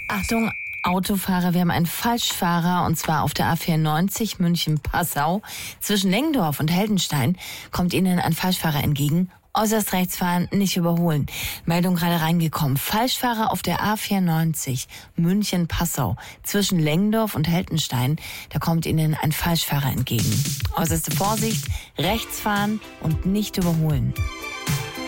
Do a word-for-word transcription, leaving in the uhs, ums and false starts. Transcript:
Achtung, Autofahrer, wir haben einen Falschfahrer und zwar auf der A vierundneunzig München-Passau. Zwischen Lengdorf und Heldenstein kommt Ihnen ein Falschfahrer entgegen. Äußerst rechts fahren, nicht überholen. Meldung gerade reingekommen. Falschfahrer auf der A vierundneunzig München-Passau. Zwischen Lengdorf und Heldenstein, da kommt Ihnen ein Falschfahrer entgegen. Äußerste Vorsicht, rechts fahren und nicht überholen.